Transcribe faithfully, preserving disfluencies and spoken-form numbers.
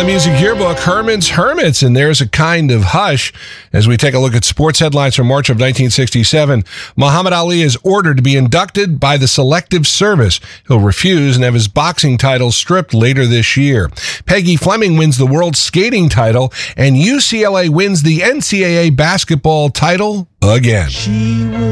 Music Yearbook, Herman's Hermits, and there's a kind of hush. As we take a look at sports headlines from March of nineteen sixty-seven, Muhammad Ali is ordered to be inducted by the Selective Service. He'll refuse and have his boxing title stripped later this year. Peggy Fleming wins the world skating title, and U C L A wins the N C double A basketball title again.